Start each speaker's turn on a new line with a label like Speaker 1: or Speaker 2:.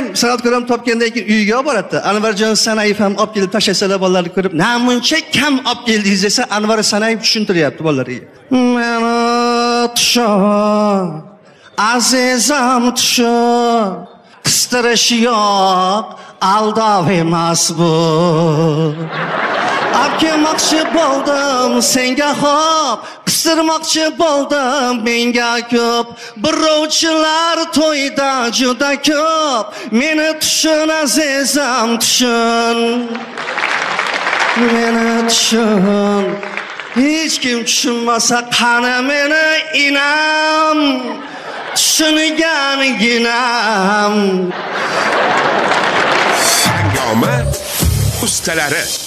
Speaker 1: ham san'at ko'rib topgandan keyin uyga olib boradi. Anvarjon Sanayev ham olib kelib tashlasalar bolalarni ko'rib, "Namuncha kam olib keldingiz?" desa, Anvar Sanayev tushuntiryapti bolalarga. Meni tushun, azizam tushun. Qistirish yo'q, aldov emas bu. Kelmoqchi bo'ldim senga xo'p, qistirmoqchi bo'ldim menga ko'p. Birovchilar to'yda juda ko'p. Meni tushun azizam tushun. Meni tushun. Hech kim tushunmasa qani meni inam. Tushunganginam.
Speaker 2: Sangoma ustalari